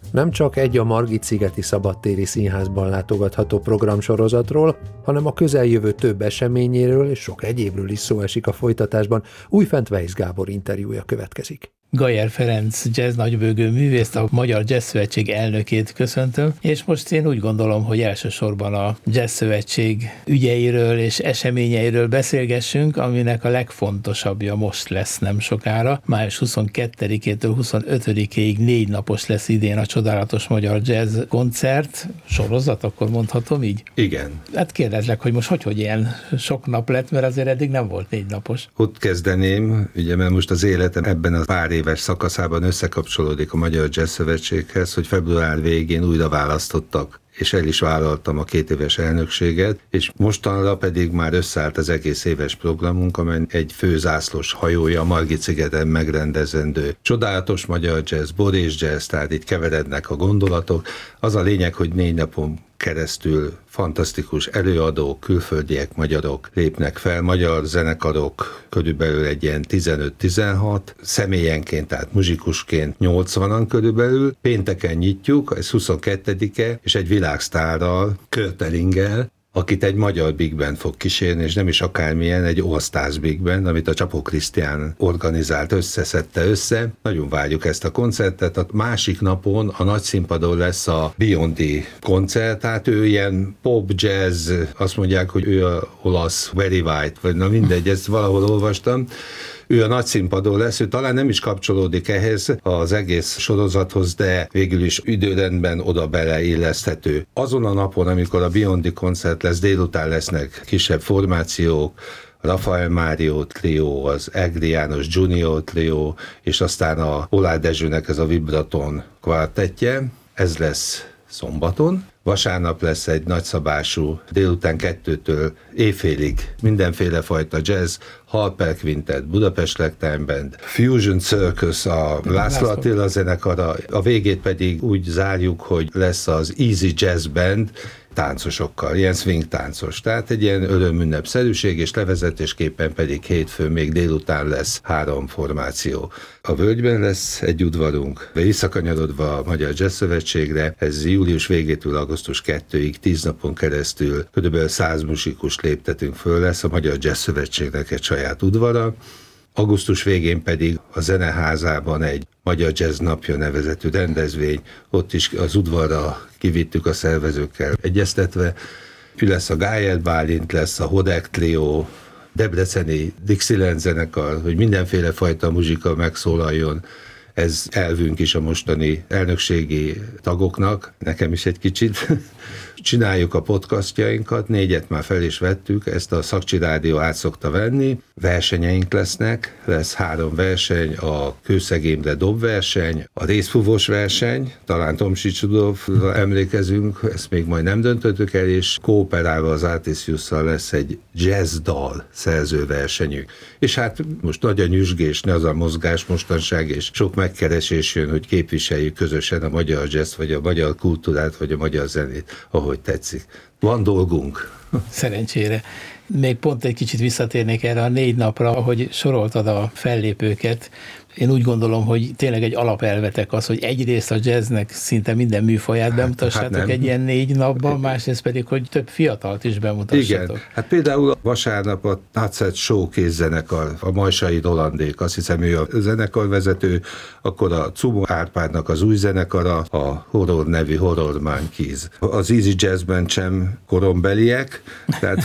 nem csak egy a Margit-szigeti Szabadtéri Színházban látogatható programsorozatról, hanem a közeljövő több eseményéről és sok egyébről is szó esik a folytatásban. Újfent Weisz Gábor interjúja következik. Gajer Ferenc jazz nagybőgő művészt, a Magyar Jazz Szövetség elnökét köszöntöm, és most én úgy gondolom, hogy elsősorban a Jazz Szövetség ügyeiről és eseményeiről beszélgessünk, aminek a legfontosabbja most lesz nem sokára. Május 22-től 25-ig 4 napos lesz idén a Csodálatos Magyar Jazz koncert. Sorozat, akkor mondhatom így? Igen. Hát kérdezlek, hogy most hogy ilyen sok nap lett, mert azért eddig nem volt 4 napos. Ott kezdeném, ugye, mert most az életem ebben a pár éves szakaszában összekapcsolódik a Magyar Jazz Szövetséghez, hogy február végén újra választottak, és el is vállaltam a 2 éves elnökséget, és mostanra pedig már összeállt az egész éves programunk, amely egy főzászlós hajója a Margit-szigeten megrendezendő Csodálatos Magyar Jazz, Boris Jazz, tehát itt keverednek a gondolatok. Az a lényeg, hogy 4 napon keresztül fantasztikus előadók, külföldiek, magyarok lépnek fel, magyar zenekarok körülbelül egy ilyen 15-16, személyenként, tehát muzsikusként 80-an körülbelül. Pénteken nyitjuk, ez 22-e, és egy világsztárral, Kurt Ellinggel, akit egy magyar big band fog kísérni, és nem is akármilyen, egy All Stars big band, amit a Csapó Krisztián organizált, szedte össze. Nagyon várjuk ezt a koncertet. A másik napon a nagy színpadon lesz a Biondi koncert, tehát ő ilyen pop, jazz, azt mondják, hogy ő a olasz Barry White, vagy na mindegy, ezt valahol olvastam. Ő a nagy színpadon lesz, ő talán nem is kapcsolódik ehhez az egész sorozathoz, de végül is időrendben oda beleilleszthető. Azon a napon, amikor a Biondi koncert lesz, délután lesznek kisebb formációk, Rafael Mário Trio, az Egri János Junior Trio, és aztán a Oláh Dezsőnek ez a Vibraton kvartettje. Ez lesz szombaton. Vasárnap lesz egy nagyszabású, délután 2-től éjfélig mindenféle fajta jazz, Harper Quintet, Budapest Ragtime Band, Fusion Circus, a László Attila zenekara, a végét pedig úgy zárjuk, hogy lesz az Easy Jazz Band, táncosokkal, ilyen swing táncos. Tehát egy ilyen örömünnepszerűség, és levezetésképpen pedig hétfőn még délután lesz 3 formáció. A Völgyben lesz egy udvarunk, visszakanyarodva a Magyar Jazz Szövetségre, ez július végétől augusztus 2-ig 10 napon keresztül kb. 100 muzsikus léptetünk föl, lesz a Magyar Jazz Szövetségnek egy saját udvara. Augusztus végén pedig a Zeneházában egy Magyar Jazz Napja nevezetű rendezvény, ott is az udvarra kivittük a szervezőkkel egyeztetve. Lesz a Gájer Bálint, lesz a Hodek Trio, debreceni Dixieland zenekar, hogy mindenféle fajta muzsika megszólaljon. Ez elvünk is a mostani elnökségi tagoknak, nekem is egy kicsit. Csináljuk a podcastjainkat, 4 már fel is vettük, ezt a Szakcsi Rádió át szokta venni, versenyeink lesznek, lesz 3 verseny, a Kőszeg Imre dobverseny, a részfúvós verseny, talán Tomsics-Rudolfra emlékezünk, ezt még majd nem döntöttük el, és kooperálva az Artisiusszal lesz egy jazzdal szerzőversenyük. És hát most nagy a nyüzsgés, az a mozgás mostanság, és sok megkeresés jön, hogy képviseljük közösen a magyar jazz, vagy a magyar kultúrát, vagy a magyar zenét, ahogy tetszik. Van dolgunk. Szerencsére. Még pont egy kicsit visszatérnék erre a 4 napra, ahogy soroltad a fellépőket. Én úgy gondolom, hogy tényleg egy alapelvetek az, hogy egyrészt a jazznek szinte minden műfaját bemutassátok egy ilyen 4 napban, másrészt pedig, hogy több fiatalt is bemutassátok. Igen, hát például vasárnap a Tatszett Show kézzenekar, a Majsai Rolandék, azt hiszem ő a zenekarvezető, akkor a Cumo Árpádnak az új zenekara, a Horror nevű Horror Monkeys. Az Easy Jazzben sem korombeliek, tehát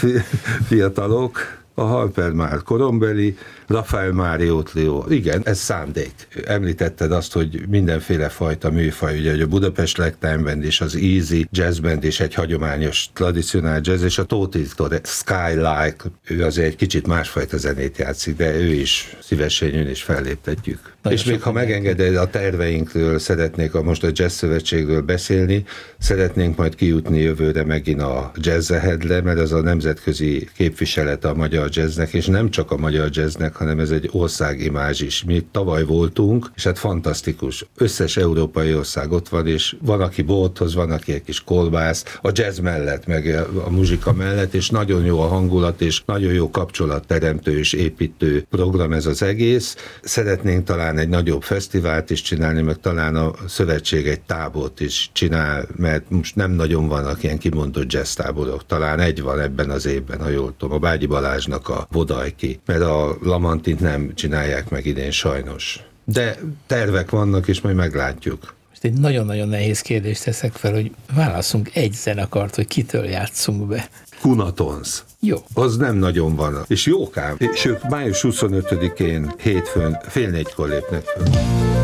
fiatalok, a Harper már korombeli, Rafael Mário Trio. Igen, ez szándék. Említetted azt, hogy mindenféle fajta műfaj, ugye a Budapest Ragtime Band és az Easy Jazz Band és egy hagyományos, tradicionál jazz, és a Tóth Viktor Skylark, ő azért egy kicsit másfajta zenét játszik, de ő is szívesen jön és felléptetjük. És még ha megengeded, a terveinkről szeretnék most a Jazz Szövetségről beszélni, szeretnénk majd kijutni jövőre megint a Jazz Ahead-le, mert ez a nemzetközi képviselet a magyar magyar jazznek, és nem csak a magyar jazznek, hanem ez egy országimázs is. Mi tavaly voltunk, és hát fantasztikus. Összes európai ország ott van, és van, aki bolthoz, van, aki egy kis kolbász, a jazz mellett, meg a muzsika mellett, és nagyon jó a hangulat, és nagyon jó kapcsolatteremtő és építő program ez az egész. Szeretnénk talán egy nagyobb fesztivált is csinálni, meg talán a szövetség egy tábort is csinál, mert most nem nagyon vannak ilyen kimondott jazz táborok. Talán egy van ebben az évben, ha jól tudom, a Bágyi Balázsnak a Vodajki, mert a Lamantint nem csinálják meg idén sajnos. De tervek vannak, és majd meglátjuk. Most egy nagyon-nagyon nehéz kérdést teszek fel, hogy válasszunk egy zenekart, hogy kitől játszunk be. Kunatons. Jó. Az nem nagyon van. És jókám. És ők május 25-én hétfőn 3:30 lépnek föl.